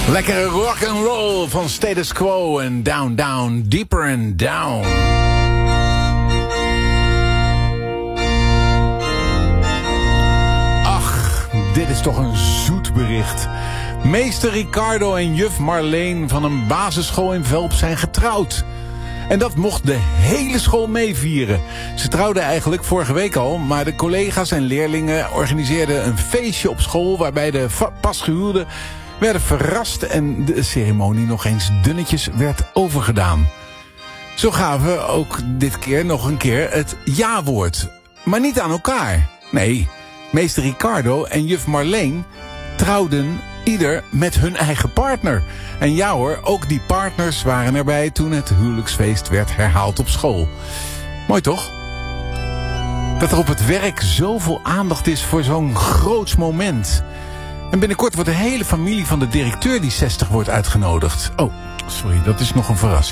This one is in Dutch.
Lekkere rock and roll van Status Quo en Down Down, Deeper and Down. Ach, dit is toch een zoet bericht. Meester Ricardo en juf Marleen van een basisschool in Velp zijn getrouwd. En dat mocht de hele school meevieren. Ze trouwden eigenlijk vorige week al, maar de collega's en leerlingen organiseerden een feestje op school waarbij de pasgehuwden werden verrast en de ceremonie nog eens dunnetjes werd overgedaan. Zo gaven ook dit keer nog een keer het ja-woord. Maar niet aan elkaar. Nee, meester Ricardo en juf Marleen trouwden ieder met hun eigen partner. En ja hoor, ook die partners waren erbij toen het huwelijksfeest werd herhaald op school. Mooi toch? Dat er op het werk zoveel aandacht is voor zo'n groots moment. En binnenkort wordt de hele familie van de directeur die 60 wordt uitgenodigd. Oh, sorry, dat is nog een verrassing.